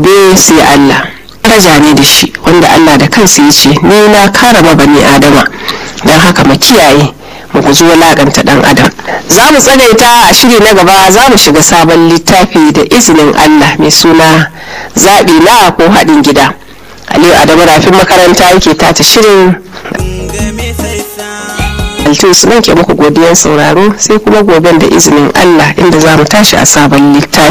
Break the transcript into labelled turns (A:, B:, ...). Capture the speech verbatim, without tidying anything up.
A: gobe sai Allah. Daraja ne da shi wanda Allah da kansa ya ce ni na karama bani adama, don haka mu kiyaye mu guji walakanta dan adam. Za mu tsagaita a shiri na gaba, za mu shiga sabon littafi da izinin Allah mai suna zaɓi na ko haɗin gida. Aliyu Adamu Rafin makaranta yake tata shirin. Altus nan ke muku godiyar sauraro, sai kuma goben da izinin Allah inda za mu tashi a sabon littafi.